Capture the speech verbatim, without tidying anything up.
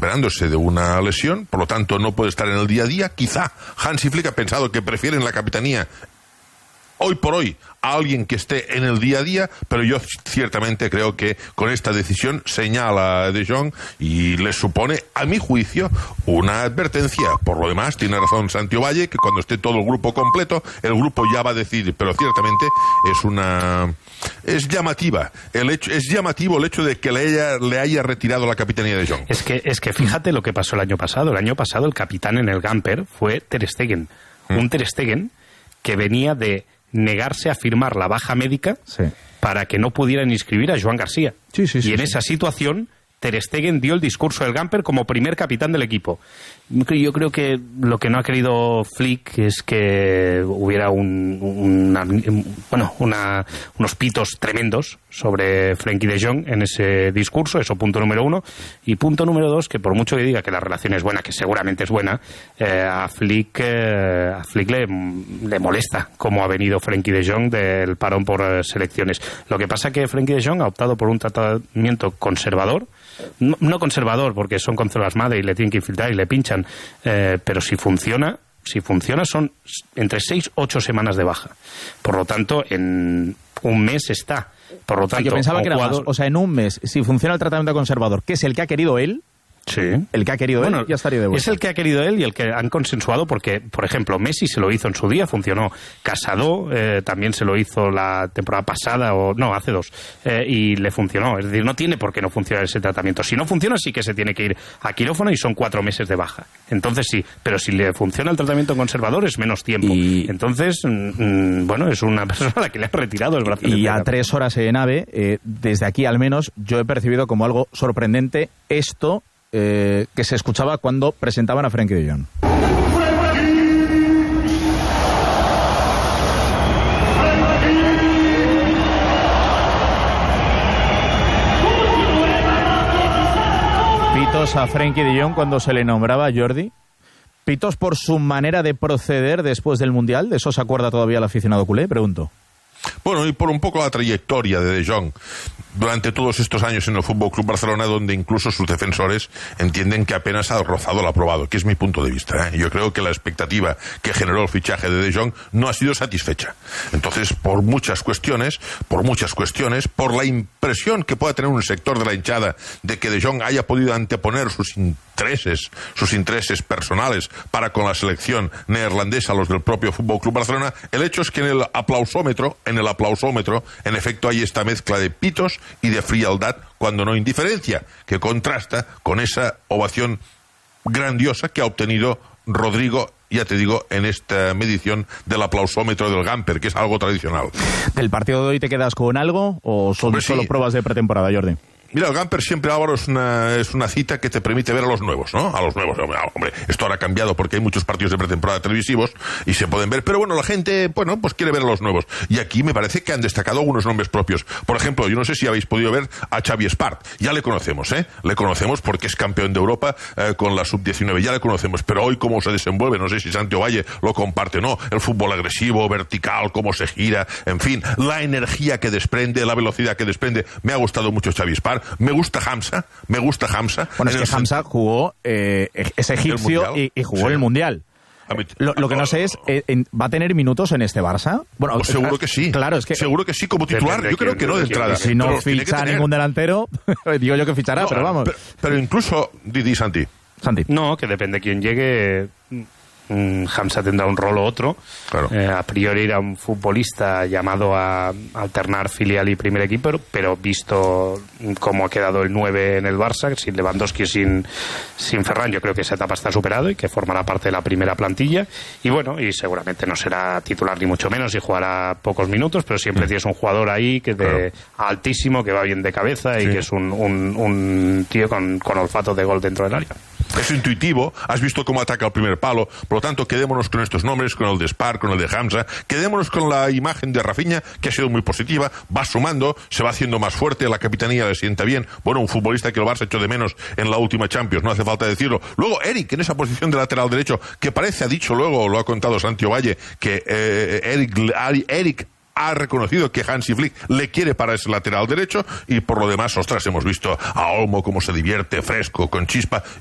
recuperándose de una lesión, por lo tanto no puede estar en el día a día. Quizá Hansi Flick ha pensado que prefieren la capitanía hoy por hoy a alguien que esté en el día a día, pero yo ciertamente creo que con esta decisión señala a De Jong y le supone, a mi juicio, una advertencia. Por lo demás, tiene razón Santiago Valle, que cuando esté todo el grupo completo, el grupo ya va a decidir, pero ciertamente es una... es llamativa, el hecho, es llamativo el hecho de que le haya, le haya retirado la capitanía de Jong. Es que, es que fíjate lo que pasó el año pasado. El año pasado el capitán en el Gamper fue Ter Stegen. ¿Mm? Un Ter Stegen que venía de negarse a firmar la baja médica sí. para que no pudieran inscribir a Joan García. Sí, sí, sí, y en sí. esa situación, Ter Stegen dio el discurso del Gamper como primer capitán del equipo. Yo creo que lo que no ha querido Flick es que hubiera un, una, bueno, una, unos pitos tremendos sobre Frenkie de Jong en ese discurso, eso punto número uno. Y punto número dos, que por mucho que diga que la relación es buena, que seguramente es buena, eh, a Flick, eh, a Flick le, le molesta cómo ha venido Frenkie de Jong del parón por eh, selecciones. Lo que pasa es que Frenkie de Jong ha optado por un tratamiento conservador. No, no conservador, porque son conservas madre y le tienen que infiltrar y le pinchan, eh, pero si funciona, si funciona son entre seis y ocho semanas de baja. Por lo tanto, en un mes está. Por lo tanto, yo pensaba que era jugador... más. O sea, en un mes, si funciona el tratamiento conservador, que es el que ha querido él, sí. el que ha querido bueno, él, ya estaría de vuelta. Es el que ha querido él y el que han consensuado, porque, por ejemplo, Messi se lo hizo en su día, funcionó. Casado eh, también se lo hizo la temporada pasada, o no, hace dos, eh, y le funcionó. Es decir, no tiene por qué no funcionar ese tratamiento. Si no funciona, sí que se tiene que ir a quirófano y son cuatro meses de baja. Entonces sí, pero si le funciona el tratamiento conservador es menos tiempo. Y... Entonces, mmm, bueno, es una persona a la que le ha retirado el brazo. Y a tres horas en AVE, eh, desde aquí al menos, yo he percibido como algo sorprendente esto Eh, que se escuchaba cuando presentaban a Frenkie de Jong. Pitos a Frenkie de Jong cuando se le nombraba, Jordi. Pitos por su manera de proceder después del Mundial. ¿De eso se acuerda todavía el aficionado culé? Pregunto. Bueno, y por un poco la trayectoria de De Jong durante todos estos años en el F C Barcelona, donde incluso sus defensores entienden que apenas ha rozado el aprobado, que es mi punto de vista, ¿eh? Yo creo que la expectativa que generó el fichaje de De Jong no ha sido satisfecha. Entonces, por muchas cuestiones, por muchas cuestiones, por la impresión que pueda tener un sector de la hinchada de que De Jong haya podido anteponer sus intereses, sus intereses personales para con la selección neerlandesa a los del propio F C Barcelona, el hecho es que en el aplausómetro, en el aplausómetro, en efecto hay esta mezcla de pitos y de frialdad, cuando no indiferencia, que contrasta con esa ovación grandiosa que ha obtenido Rodrigo, ya te digo, en esta medición del aplausómetro del Gamper, que es algo tradicional. ¿Del partido de hoy te quedas con algo o son Hombre, solo sí. pruebas de pretemporada, Jordi? Mira, el Gamper siempre, Álvaro, es una, es una cita que te permite ver a los nuevos, ¿no? A los nuevos. Hombre, esto ahora ha cambiado porque hay muchos partidos de pretemporada televisivos y se pueden ver, pero bueno, la gente, bueno, pues quiere ver a los nuevos. Y aquí me parece que han destacado algunos nombres propios. Por ejemplo, yo no sé si habéis podido ver a Xavi Espart. Ya le conocemos, ¿eh? Le conocemos porque es campeón de Europa eh, con la sub diecinueve, ya le conocemos. Pero hoy cómo se desenvuelve, no sé si Santiago Valle lo comparte o no. El fútbol agresivo, vertical, cómo se gira, en fin, la energía que desprende, la velocidad que desprende. Me ha gustado mucho Xavi Espart. Me gusta Hamza. Me gusta Hamza. Bueno, es que Hamza jugó, eh, es egipcio y, y jugó sí. en el Mundial. Lo, lo que no sé es, eh, ¿va a tener minutos en este Barça? Bueno, pues seguro que sí. Claro, es que seguro que sí como titular. Yo creo que no de entrada. Si no ficha ningún delantero, digo yo que fichará, no, pero vamos. Pero, pero incluso, Didi, Santi. Santi. No, que depende de quién llegue. Hamza tendrá un rol u otro. Claro. Eh, a priori era un futbolista llamado a alternar filial y primer equipo, pero, pero visto cómo ha quedado el nueve en el Barça, sin Lewandowski y sin, sin Ferran, yo creo que esa etapa está superado y que formará parte de la primera plantilla. Y bueno, y seguramente no será titular ni mucho menos y jugará pocos minutos, pero siempre mm. tienes un jugador ahí que de claro. altísimo, que va bien de cabeza y sí. que es un, un, un tío con, con olfato de gol dentro del área. Es intuitivo, has visto cómo ataca el primer palo, por lo tanto quedémonos con estos nombres, con el de Spar, con el de Hamza, quedémonos con la imagen de Rafinha, que ha sido muy positiva, va sumando, se va haciendo más fuerte, la capitanía le sienta bien, bueno, un futbolista que el Barça echó de menos en la última Champions, no hace falta decirlo. Luego Eric, en esa posición de lateral derecho, que parece, ha dicho luego, lo ha contado Santiago Valle, que eh, Eric, Eric ha reconocido que Hansi Flick le quiere para ese lateral derecho y por lo demás, ostras, hemos visto a Olmo cómo se divierte, fresco, con chispa.